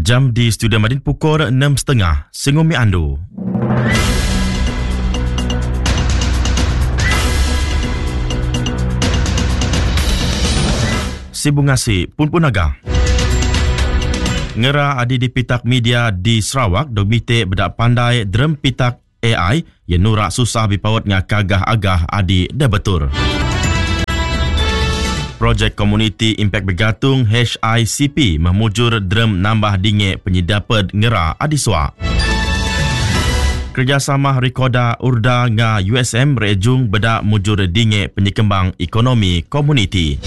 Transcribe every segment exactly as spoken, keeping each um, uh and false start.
Jam di Studio Madin pukul enam tiga puluh. Sengumi Ando. Sibungasi pun pun agak. Ngera adi di pitak media di Sarawak dog mite bedak pandai drem pitak A I yang nurak susah bipawat ngah kagah agah adi dah betul. Projek Community Impact Bergatung H I C P memujur drem nambah dingek penyidapat ngera adi suak. Kerjasama Rekoda Urda nga U S M rejung bedak mujur dingek penyekembang ekonomi komuniti.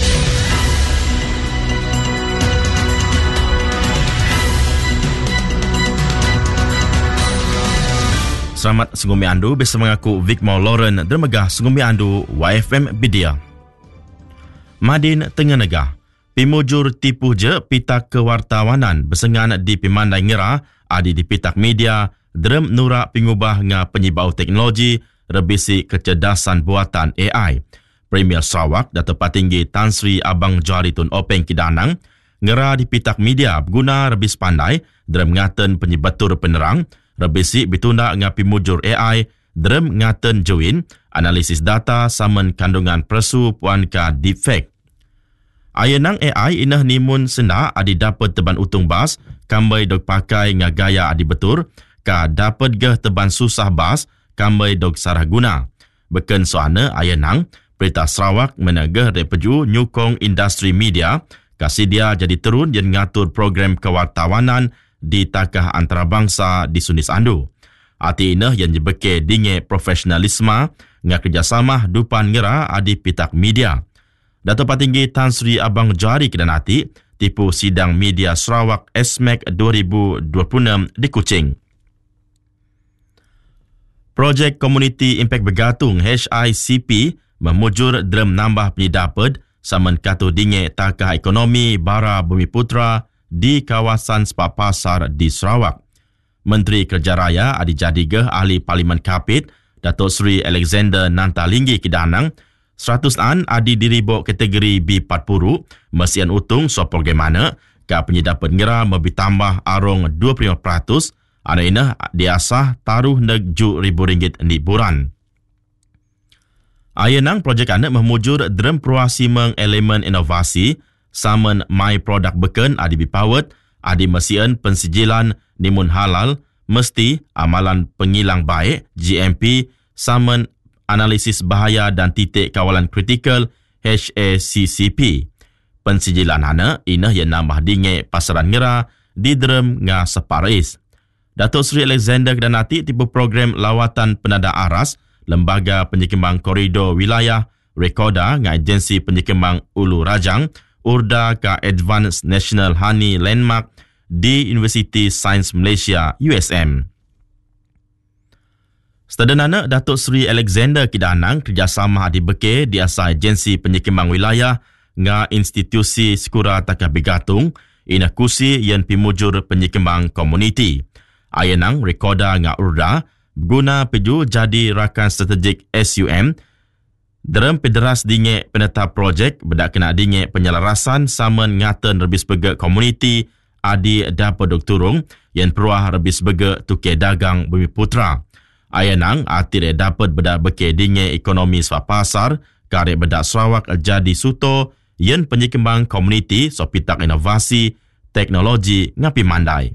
Selamat Sengumi Andu bersama aku Vicmore Lauren dermegah Sengumi Andu Y F M Bidia. Madin Tengah Negah, pimujur tipu je pitak kewartawanan bersengan di pimandai ngera adi di pitak media drem nurak pengubah nga penyibau teknologi rebisi kecerdasan buatan A I. Premier Sarawak Dato' Patinggi Tan Sri Abang Johari Tun Openg Kidanang ngera di pitak media berguna rebis pandai drem ngaten penyebatur penerang rebisi bitunda nga pimujur A I drem ngaten join analisis data saman kandungan persu puan ka deepfake. Ayenang A I inah nimun senda adi dapat teban utung bas kambai dog pakai nga gaya adi betur ka dapat geh teban susah bas kambai dog sarah guna. Beken soana ayenang Perintah Sarawak menegah repeju nyukong industri media kasidia jadi terun yang ngatur program kewartawanan di takah antarabangsa di Sunis Andu. Ati inah yang jebeke dinge profesionalisme nga kerjasama dupan ngera adi pitak media. Dato' Patinggi Tan Sri Abang Johari Kedanati tipu sidang media Sarawak S M A C dua ribu dua puluh enam di Kuching. Projek Community Impact Bergatung H I C P memujur drem nambah penyidapat saman katu dinge takah ekonomi bara Bumi Putra di kawasan Sepak Pasar di Sarawak. Menteri Kerja Raya adi jadigeh ahli Parlimen Kapit Dato' Sri Alexander Nantalinggi Kidanang seratus an adi diribok kategori B empat puluh mesian utung so program mana ka penyidapan ngera mebi tambah arong dua puluh lima peratus ada inah diasah taruh neg ju ribu ringgit ni buran. Ayenang projek anak memujur drem pruasi meng elemen inovasi saman my product beken adi bipawat adi mesian pensijilan nimun halal mesti amalan pengilang baik G M P saman analisis bahaya dan titik kawalan kritikal H A C C P. Pensijilan hana inah yang nambah dinge pasaran ngera di drem nga separis. Dato' Sri Alexander Kedanati tipu program lawatan penada aras Lembaga Penyekembang Koridor Wilayah Rekoda nga agensi penyekembang Ulu Rajang Urda ka Advanced National Honey Landmark di Universiti Sains Malaysia U S M. Sedanana Datuk Sri Alexander Kidanang kerjasama adi beke di asa agensi penyekembang wilayah nga institusi sekura takah bergatung ina kusi yang pimujur penyekembang komuniti. Ayenang Rekoda nga Urda guna peju jadi rakan strategik S U M Derem pederas dinge penetap projek bedak kena dinge penyelarasan saman ngaten rebis bege komuniti adi dapat dok turung yang peruah rebis bege tuke dagang Bumi Putra. Ayenang atire dapat bedak beke dinge ekonomi Sepak Pasar kare bedak Sarawak jadi suto yang penyekembang komuniti sopitak inovasi teknologi ngapi mandai.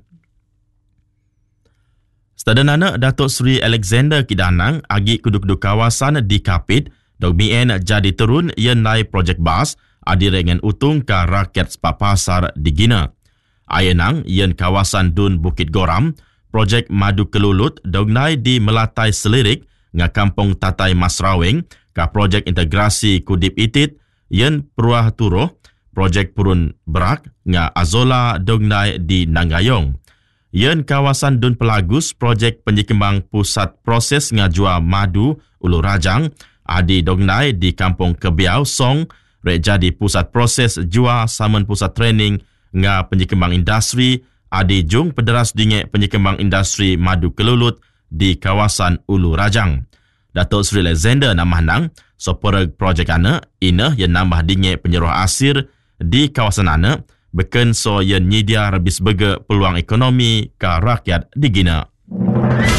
Sedanana Datuk Sri Alexander Kidanang agi kudu-kudu kawasan di Kapit dog mien jadi turun yang nai projek bas adi rengen utung ka rakyat Sepak Pasar di Gina. Ayenang yang kawasan Dun Bukit Goram, projek Madu Kelulut dog nai di Melatai Selirik nga Kampung Tatai Masraweng ka projek integrasi Kudip Itit yang Peruah Turoh, projek Purun Berak nga Azola dog nai di Nanggayong. Yang kawasan Dun Pelagus, projek penyekembang pusat proses ngajua madu Ulu Rajang adi dognai di Kampung Kebiau Song rek jadi pusat proses jua saman pusat training nga penyekembang industri adi jung pederas dinge penyekembang industri madu Kelulut di kawasan Ulu Rajang. Datuk Sri Alexander namahnang soporeg projek ana ina yang nambah dinge penyeruh asir di kawasan ana beken so yang nyedia habis bege peluang ekonomi ke rakyat di Gina.